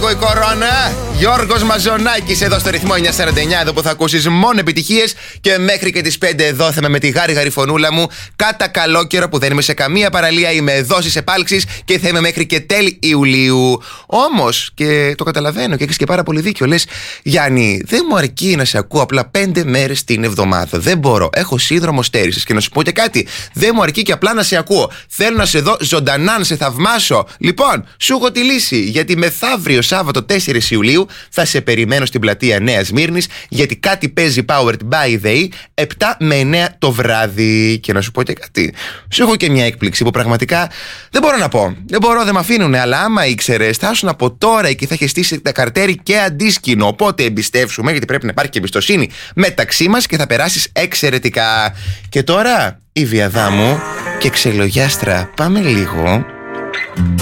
λίγο η κορώνα. Γιώργος Μαζονάκης εδώ στο ρυθμό 949, εδώ που θα ακούσεις μόνο επιτυχίες. Και μέχρι και τις 5 εδώ θα είμαι με τη γάρι φωνούλα μου. Κάτα καλό καιρό που δεν είμαι σε καμία παραλία, είμαι εδώ στις επάλξεις και θα είμαι μέχρι και τέλη Ιουλίου. Όμως, και το καταλαβαίνω και έχεις και πάρα πολύ δίκιο, λες Γιάννη, δεν μου αρκεί να σε ακούω απλά 5 μέρες την εβδομάδα. Δεν μπορώ. Έχω σύνδρομο στέρησης. Και να σου πω και κάτι, δεν μου αρκεί και απλά να σε ακούω. Θέλω να σε δω ζωντανά, να σε θαυμάσω. Λοιπόν, σου έχω τη λύση. Γιατί μεθαύριο Σάββατο 4 Ιουλίου θα σε περιμένω στην πλατεία Νέας Σμύρνης. Γιατί κάτι παίζει Powered by the E 7 με 9 το βράδυ. Και να σου πω και κάτι, σου έχω και μια έκπληξη που πραγματικά δεν μπορώ να πω. Δεν με αφήνουνε. Αλλά άμα ήξερες, θα ήσουν από τώρα και θα έχει στήσει τα καρτέρι και αντίσκηνο. Οπότε εμπιστεύσουμε, γιατί πρέπει να υπάρχει και εμπιστοσύνη μεταξύ μας και θα περάσεις εξαιρετικά. Και τώρα η Βιαδά μου και ξελογιάστρα. Πάμε λίγο.